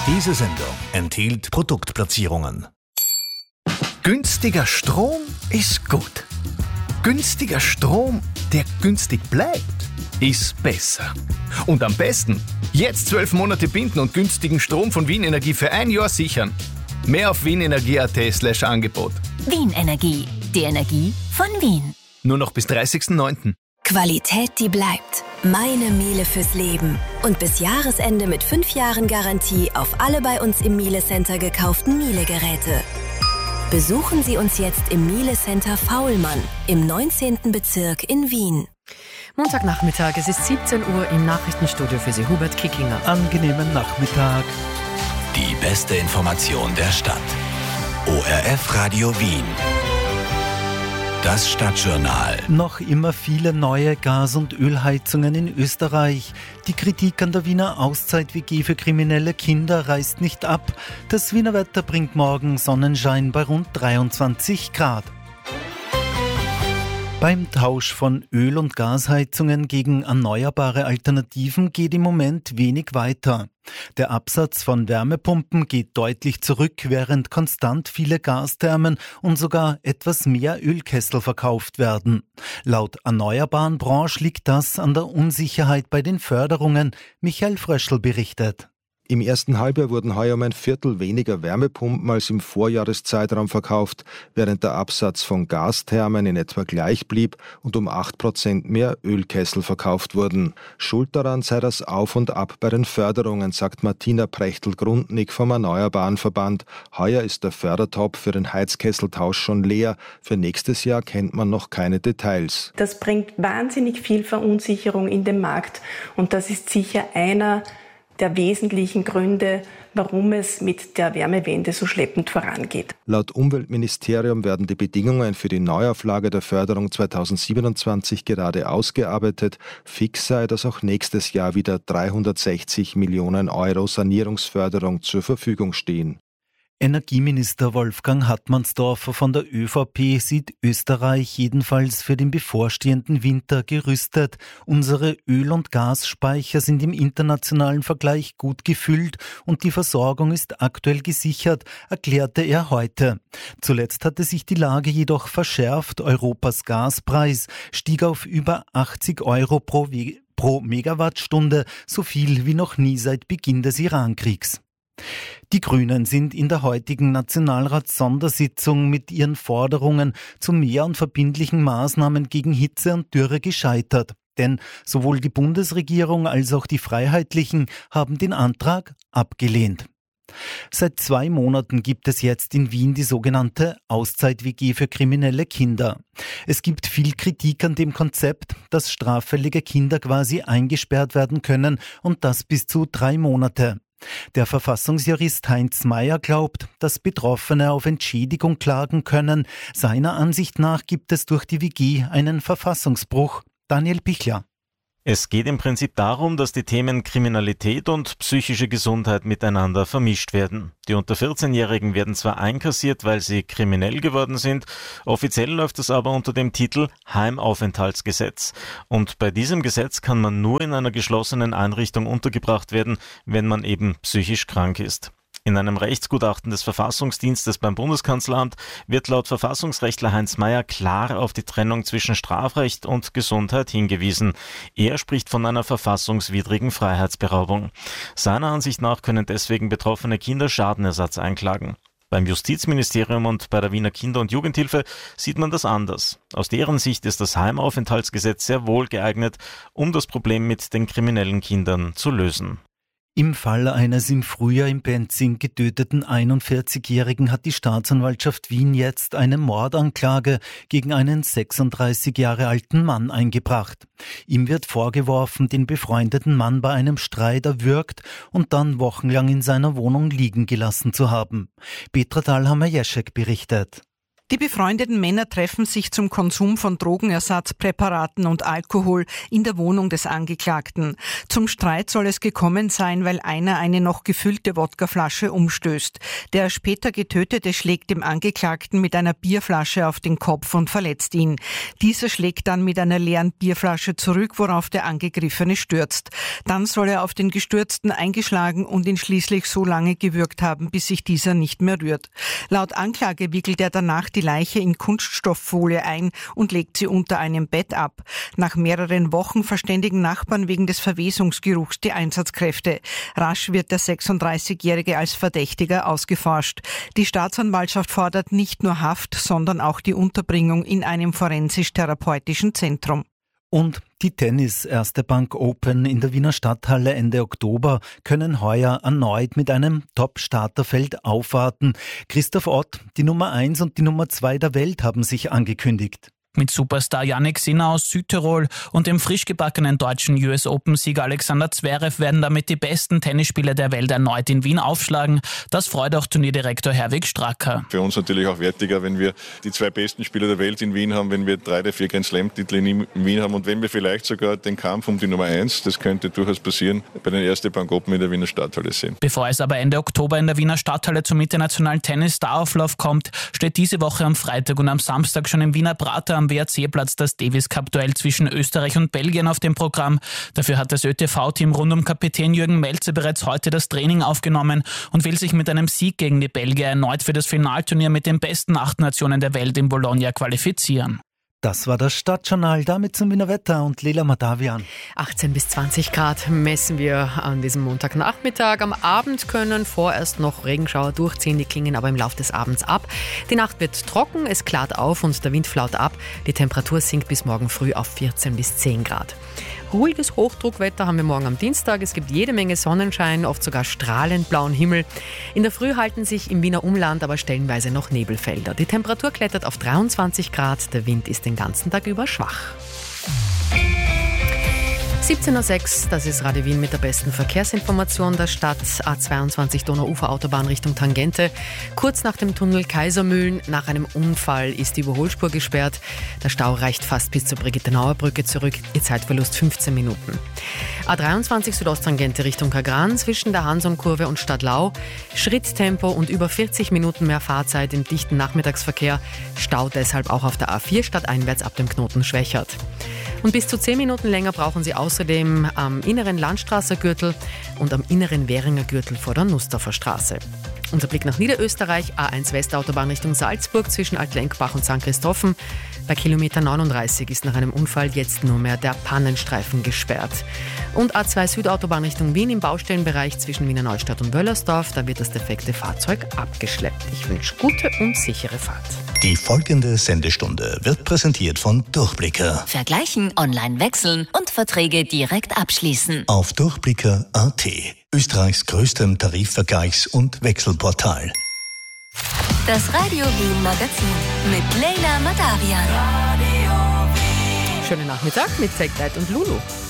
Diese Sendung enthielt Produktplatzierungen. Günstiger Strom ist gut. Günstiger Strom, der günstig bleibt, ist besser. Und am besten, jetzt 12 Monate binden und günstigen Strom von Wien Energie für 1 Jahr sichern. Mehr auf wienenergie.at/Angebot. Wien Energie, die Energie von Wien. Nur noch bis 30.09. Qualität, die bleibt. Meine Miele fürs Leben. Und bis Jahresende mit 5 Jahren Garantie auf alle bei uns im Miele Center gekauften Miele-Geräte. Besuchen Sie uns jetzt im Miele Center Faulmann im 19. Bezirk in Wien. Montagnachmittag, es ist 17 Uhr im Nachrichtenstudio für Sie Hubert Kickinger. Angenehmen Nachmittag. Die beste Information der Stadt. ORF Radio Wien. Das Stadtjournal. Noch immer viele neue Gas- und Ölheizungen in Österreich. Die Kritik an der Wiener Auszeit-WG für kriminelle Kinder reißt nicht ab. Das Wiener Wetter bringt morgen Sonnenschein bei rund 23 Grad. Beim Tausch von Öl- und Gasheizungen gegen erneuerbare Alternativen geht im Moment wenig weiter. Der Absatz von Wärmepumpen geht deutlich zurück, während konstant viele Gasthermen und sogar etwas mehr Ölkessel verkauft werden. Laut Erneuerbaren Branche liegt das an der Unsicherheit bei den Förderungen. Michael Fröschl berichtet. Im ersten Halbjahr wurden heuer um 1/4 weniger Wärmepumpen als im Vorjahreszeitraum verkauft, während der Absatz von Gasthermen in etwa gleich blieb und um 8% mehr Ölkessel verkauft wurden. Schuld daran sei das Auf und Ab bei den Förderungen, sagt Martina Prechtl-Grundnick vom Erneuerbaren Verband. Heuer ist der Fördertopf für den Heizkesseltausch schon leer. Für nächstes Jahr kennt man noch keine Details. Das bringt wahnsinnig viel Verunsicherung in den Markt und das ist sicher einer der wesentlichen Gründe, warum es mit der Wärmewende so schleppend vorangeht. Laut Umweltministerium werden die Bedingungen für die Neuauflage der Förderung 2027 gerade ausgearbeitet. Fix sei, dass auch nächstes Jahr wieder 360 Millionen Euro Sanierungsförderung zur Verfügung stehen. Energieminister Wolfgang Hartmannsdorfer von der ÖVP sieht Österreich jedenfalls für den bevorstehenden Winter gerüstet. Unsere Öl- und Gasspeicher sind im internationalen Vergleich gut gefüllt und die Versorgung ist aktuell gesichert, erklärte er heute. Zuletzt hatte sich die Lage jedoch verschärft. Europas Gaspreis stieg auf über 80 Euro pro Megawattstunde, so viel wie noch nie seit Beginn des Irankriegs. Die Grünen sind in der heutigen Nationalrats-Sondersitzung mit ihren Forderungen zu mehr und verbindlichen Maßnahmen gegen Hitze und Dürre gescheitert. Denn sowohl die Bundesregierung als auch die Freiheitlichen haben den Antrag abgelehnt. Seit 2 Monaten gibt es jetzt in Wien die sogenannte Auszeit-WG für kriminelle Kinder. Es gibt viel Kritik an dem Konzept, dass straffällige Kinder quasi eingesperrt werden können und das bis zu 3 Monate. Der Verfassungsjurist Heinz Mayer glaubt, dass Betroffene auf Entschädigung klagen können. Seiner Ansicht nach gibt es durch die WG einen Verfassungsbruch. Daniel Pichler. Es geht im Prinzip darum, dass die Themen Kriminalität und psychische Gesundheit miteinander vermischt werden. Die unter 14-Jährigen werden zwar einkassiert, weil sie kriminell geworden sind, offiziell läuft es aber unter dem Titel Heimaufenthaltsgesetz. Und bei diesem Gesetz kann man nur in einer geschlossenen Einrichtung untergebracht werden, wenn man eben psychisch krank ist. In einem Rechtsgutachten des Verfassungsdienstes beim Bundeskanzleramt wird laut Verfassungsrechtler Heinz Mayer klar auf die Trennung zwischen Strafrecht und Gesundheit hingewiesen. Er spricht von einer verfassungswidrigen Freiheitsberaubung. Seiner Ansicht nach können deswegen betroffene Kinder Schadenersatz einklagen. Beim Justizministerium und bei der Wiener Kinder- und Jugendhilfe sieht man das anders. Aus deren Sicht ist das Heimaufenthaltsgesetz sehr wohl geeignet, um das Problem mit den kriminellen Kindern zu lösen. Im Fall eines im Frühjahr in Penzing getöteten 41-Jährigen hat die Staatsanwaltschaft Wien jetzt eine Mordanklage gegen einen 36 Jahre alten Mann eingebracht. Ihm wird vorgeworfen, den befreundeten Mann bei einem Streit erwürgt und dann wochenlang in seiner Wohnung liegen gelassen zu haben. Petra Thalhammer-Jeschek berichtet. Die befreundeten Männer treffen sich zum Konsum von Drogenersatzpräparaten und Alkohol in der Wohnung des Angeklagten. Zum Streit soll es gekommen sein, weil einer eine noch gefüllte Wodkaflasche umstößt. Der später Getötete schlägt dem Angeklagten mit einer Bierflasche auf den Kopf und verletzt ihn. Dieser schlägt dann mit einer leeren Bierflasche zurück, worauf der Angegriffene stürzt. Dann soll er auf den Gestürzten eingeschlagen und ihn schließlich so lange gewürgt haben, bis sich dieser nicht mehr rührt. Laut Anklage wickelt er danach die Leiche in Kunststofffolie ein und legt sie unter einem Bett ab. Nach mehreren Wochen verständigen Nachbarn wegen des Verwesungsgeruchs die Einsatzkräfte. Rasch wird der 36-Jährige als Verdächtiger ausgeforscht. Die Staatsanwaltschaft fordert nicht nur Haft, sondern auch die Unterbringung in einem forensisch-therapeutischen Zentrum. Und die Tennis-Erste Bank Open in der Wiener Stadthalle Ende Oktober können heuer erneut mit einem Top-Starterfeld aufwarten. Christoph Ott, die Nummer 1 und die Nummer 2 der Welt haben sich angekündigt. Mit Superstar Jannik Sinner aus Südtirol und dem frisch gebackenen deutschen US-Open-Sieger Alexander Zverev werden damit die besten Tennisspieler der Welt erneut in Wien aufschlagen. Das freut auch Turnierdirektor Herwig Stracker. Für uns natürlich auch wertiger, wenn wir die 2 besten Spieler der Welt in Wien haben, wenn wir 3 der 4 Grand Slam-Titel in Wien haben und wenn wir vielleicht sogar den Kampf um die Nummer 1, das könnte durchaus passieren, bei den Erste Bank Open in der Wiener Stadthalle sehen. Bevor es aber Ende Oktober in der Wiener Stadthalle zum internationalen Tennis-Starauflauf kommt, steht diese Woche am Freitag und am Samstag schon im Wiener Prater am WRC-Platz das Davis-Cup-Duell zwischen Österreich und Belgien auf dem Programm. Dafür hat das ÖTV-Team rund um Kapitän Jürgen Melzer bereits heute das Training aufgenommen und will sich mit einem Sieg gegen die Belgier erneut für das Finalturnier mit den besten 8 Nationen der Welt in Bologna qualifizieren. Das war das Stadtjournal, damit zum Wiener Wetter und Leila Madavian. 18 bis 20 Grad messen wir an diesem Montagnachmittag. Am Abend können vorerst noch Regenschauer durchziehen, die klingen aber im Laufe des Abends ab. Die Nacht wird trocken, es klart auf und der Wind flaut ab. Die Temperatur sinkt bis morgen früh auf 14 bis 10 Grad. Ruhiges Hochdruckwetter haben wir morgen am Dienstag. Es gibt jede Menge Sonnenschein, oft sogar strahlend blauen Himmel. In der Früh halten sich im Wiener Umland aber stellenweise noch Nebelfelder. Die Temperatur klettert auf 23 Grad, der Wind ist den ganzen Tag über schwach. 17.06 Uhr, das ist Radio Wien mit der besten Verkehrsinformation der Stadt. A22 Donauuferautobahn Richtung Tangente. Kurz nach dem Tunnel Kaisermühlen, nach einem Unfall ist die Überholspur gesperrt. Der Stau reicht fast bis zur Brigitte-Nauer-Brücke zurück. Ihr Zeitverlust 15 Minuten. A23 Südosttangente Richtung Kagran zwischen der Hanson-Kurve und Stadlau. Schritttempo und über 40 Minuten mehr Fahrzeit im dichten Nachmittagsverkehr. Stau deshalb auch auf der A4 stadteinwärts ab dem Knoten Schwächert. Und bis zu 10 Minuten länger brauchen Sie außerdem am inneren Landstrasser Gürtel und am inneren Währinger Gürtel vor der Nussdorfer Straße. Unser Blick nach Niederösterreich, A1 Westautobahn Richtung Salzburg zwischen Altlenkbach und St. Christophen. Bei Kilometer 39 ist nach einem Unfall jetzt nur mehr der Pannenstreifen gesperrt. Und A2 Südautobahn Richtung Wien im Baustellenbereich zwischen Wiener Neustadt und Wöllersdorf, da wird das defekte Fahrzeug abgeschleppt. Ich wünsche gute und sichere Fahrt. Die folgende Sendestunde wird präsentiert von Durchblicker. Vergleichen, online wechseln und Verträge direkt abschließen. Auf Durchblicker.at, Österreichs größtem Tarifvergleichs- und Wechselportal. Das Radio Wien Magazin mit Leila Madavian. Schönen Nachmittag mit Take That und Lulu.